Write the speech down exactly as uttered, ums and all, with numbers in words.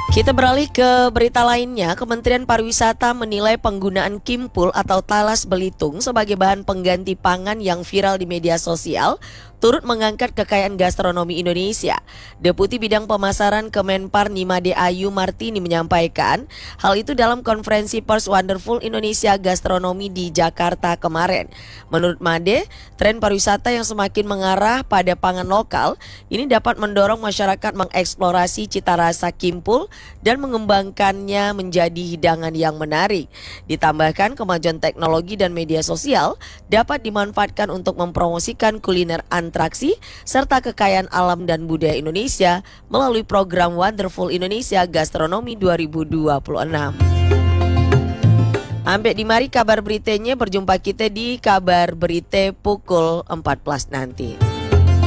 Kita beralih ke berita lainnya. Kementerian Pariwisata menilai penggunaan Kimpul atau talas Belitung sebagai bahan pengganti pangan yang viral di media sosial turut mengangkat kekayaan gastronomi Indonesia. Deputi Bidang Pemasaran Kemenpar Nimade Ayu Martini menyampaikan hal itu dalam konferensi pers Wonderful Indonesia Gastronomi di Jakarta kemarin. Menurut Made, tren pariwisata yang semakin mengarah pada pangan lokal ini dapat mendorong masyarakat mengeksplorasi cita rasa Kimpul dan mengembangkannya menjadi hidangan yang menarik. Ditambahkan kemajuan teknologi dan media sosial dapat dimanfaatkan untuk mempromosikan kuliner atraksi serta kekayaan alam dan budaya Indonesia melalui program Wonderful Indonesia Gastronomi dua ribu dua puluh enam. Sampai di mari kabar beritanya, berjumpa kita di kabar berita pukul empat belas nanti.